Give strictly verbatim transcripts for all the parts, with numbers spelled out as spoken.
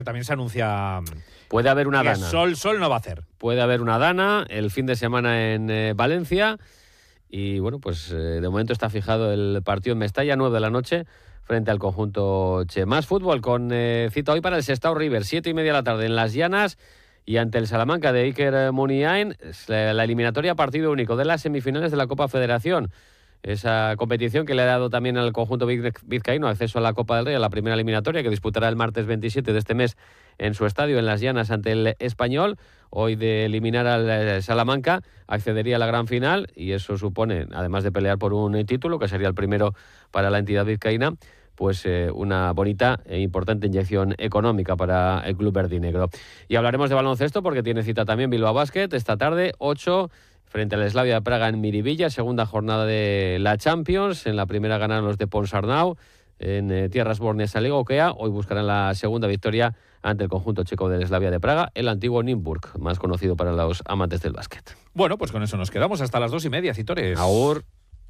También se anuncia... Puede haber una dana. Sol, sol no va a hacer. Puede haber una dana el fin de semana en eh, Valencia. Y bueno, pues eh, de momento está fijado el partido en Mestalla, nueve de la noche, frente al conjunto Che. Más fútbol con eh, cita hoy para el Sestao River, siete y media de la tarde en Las Llanas. Y ante el Salamanca de Iker Muniain, la eliminatoria partido único de las semifinales de la Copa Federación. Esa competición que le ha dado también al conjunto vizcaíno acceso a la Copa del Rey, a la primera eliminatoria, que disputará el martes veintisiete de este mes en su estadio, en Las Llanas, ante el Español. Hoy, de eliminar al Salamanca, accedería a la gran final, y eso supone, además de pelear por un título, que sería el primero para la entidad vizcaína, pues eh, una bonita e importante inyección económica para el club verdinegro. Y hablaremos de baloncesto porque tiene cita también Bilbao Basket esta tarde, ocho, frente al Slavia de Praga en Miribilla, segunda jornada de la Champions. En la primera ganaron los de Ponsarnau en eh, tierras borneas a Liga Okea. Hoy buscarán la segunda victoria ante el conjunto checo del Slavia de Praga, el antiguo Nymburk, más conocido para los amantes del básquet. Bueno, pues con eso nos quedamos hasta las dos y media, Citores. Agur.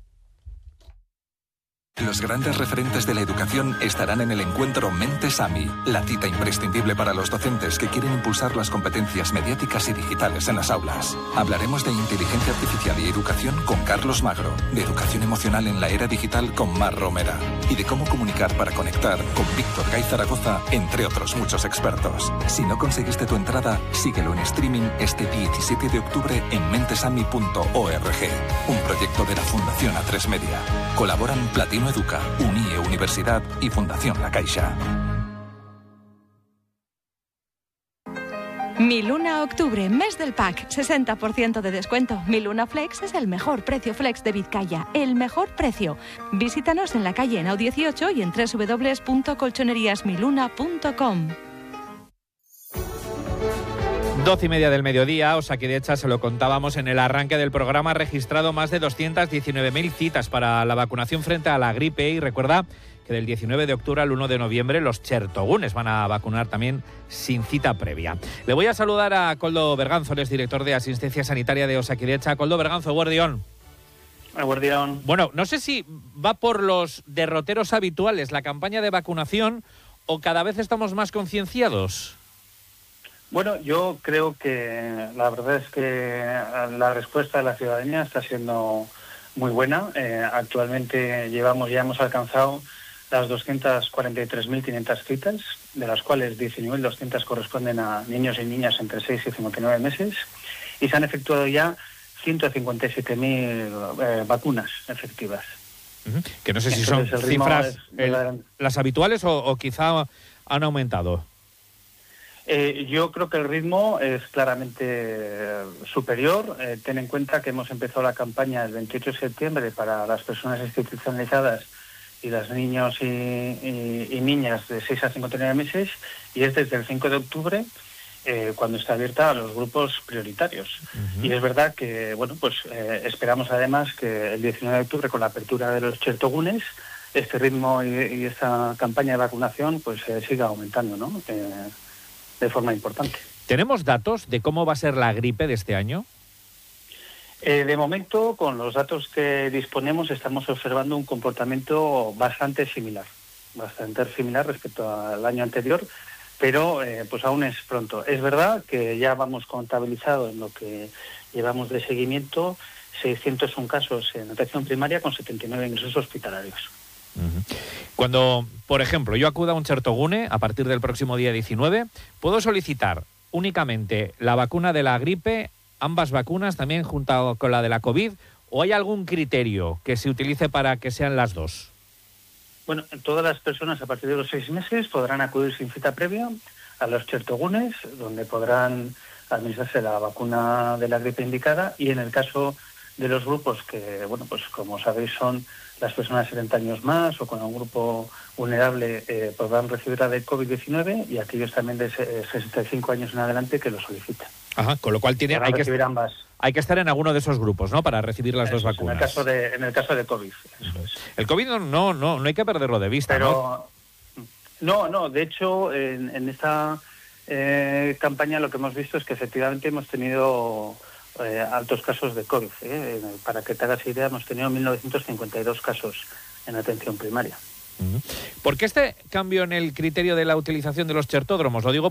Los grandes referentes de la educación estarán en el encuentro Mentes AMI, la cita imprescindible para los docentes que quieren impulsar las competencias mediáticas y digitales en las aulas. Hablaremos de inteligencia artificial y educación con Carlos Magro, de educación emocional en la era digital con Mar Romera y de cómo comunicar para conectar con Víctor Gay Zaragoza, entre otros muchos expertos. Si no conseguiste tu entrada, síguelo en streaming este diecisiete de octubre en mentesami punto org, un proyecto de la Fundación A tres Media. Colaboran Platino Educa, Unie Universidad y Fundación La Caixa. Mi Luna Octubre, mes del pack, sesenta por ciento de descuento. Mi Luna Flex es el mejor precio flex de Vizcaya, el mejor precio. Visítanos en la calle Henao dieciocho y en doble u doble u doble u punto colchonerías mi luna punto com. Doce y media del mediodía, Osakidetza, se lo contábamos en el arranque del programa, ha registrado más de doscientas diecinueve mil citas para la vacunación frente a la gripe, y recuerda que del diecinueve de octubre al uno de noviembre los chertogunes van a vacunar también sin cita previa. Le voy a saludar a Koldo Berganzo, él es director de Asistencia Sanitaria de Osakidetza. Koldo Berganzo, guardión. Guardión. Bueno, no sé si va por los derroteros habituales la campaña de vacunación o cada vez estamos más concienciados. Bueno, yo creo que la verdad es que la respuesta de la ciudadanía está siendo muy buena. Eh, actualmente llevamos ya hemos alcanzado las doscientas cuarenta y tres mil quinientas citas, de las cuales diecinueve mil doscientas corresponden a niños y niñas entre seis y cincuenta y nueve meses, y se han efectuado ya ciento cincuenta y siete mil eh, vacunas efectivas. Uh-huh. Que no sé si Entonces, son el cifras es, el, las habituales o, o quizá han aumentado. Eh, yo creo que el ritmo es claramente eh, superior. Eh, ten en cuenta que hemos empezado la campaña el veintiocho de septiembre para las personas institucionalizadas y los niños y, y, y niñas de seis a cincuenta y nueve meses, y es desde el cinco de octubre eh, cuando está abierta a los grupos prioritarios. Uh-huh. Y es verdad que bueno, pues eh, esperamos además que el diecinueve de octubre, con la apertura de los chertogunes, este ritmo y, y esta campaña de vacunación pues eh, siga aumentando, ¿no? Eh, de forma importante. ¿Tenemos datos de cómo va a ser la gripe de este año? Eh, de momento, con los datos que disponemos, estamos observando un comportamiento bastante similar, bastante similar respecto al año anterior, pero eh, pues aún es pronto. Es verdad que ya vamos contabilizado en lo que llevamos de seguimiento seiscientos uno casos en atención primaria con setenta y nueve ingresos hospitalarios. Cuando, por ejemplo, yo acuda a un chertogune a partir del próximo día diecinueve, ¿puedo solicitar únicamente la vacuna de la gripe, ambas vacunas también junto con la de la COVID, o hay algún criterio que se utilice para que sean las dos? Bueno, todas las personas a partir de los seis meses podrán acudir sin cita previa a los chertogunes, donde podrán administrarse la vacuna de la gripe indicada, y en el caso de los grupos que, bueno, pues como sabéis son las personas de setenta años más o con un grupo vulnerable, eh, podrán recibir la de COVID diecinueve, y aquellos también de sesenta y cinco años en adelante que lo soliciten. Ajá, con lo cual tiene, hay, que, ambas. hay que estar en alguno de esos grupos, ¿no?, para recibir las eso dos vacunas. En el caso de, en el caso de COVID. Eso es. El COVID no, no, no, no hay que perderlo de vista, Pero, ¿no? No, no, de hecho, en, en esta eh, campaña lo que hemos visto es que efectivamente hemos tenido Eh, altos casos de COVID. ¿eh? Para que te hagas idea, hemos tenido mil novecientos cincuenta y dos casos en atención primaria. ¿Por qué este cambio en el criterio de la utilización de los chertódromos? Lo digo